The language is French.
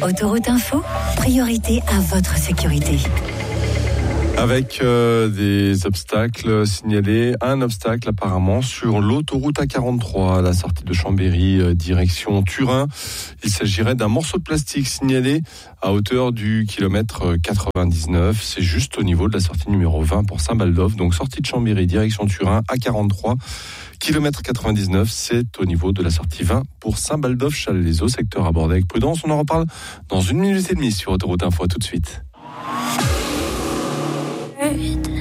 Autoroute Info, priorité à votre sécurité. Avec des obstacles signalés, un obstacle apparemment sur l'autoroute A43 à la sortie de Chambéry, direction Turin. Il s'agirait d'un morceau de plastique signalé à hauteur du kilomètre 99. C'est juste au niveau de la sortie numéro 20 pour Saint-Baldov. Donc sortie de Chambéry, direction Turin, A43. Kilomètre 99, c'est au niveau de la sortie 20 pour Saint-Baldov-Challes-les-Eaux, secteur abordé avec prudence. On en reparle dans 1 minute et demie sur Autoroute Info. À tout de suite.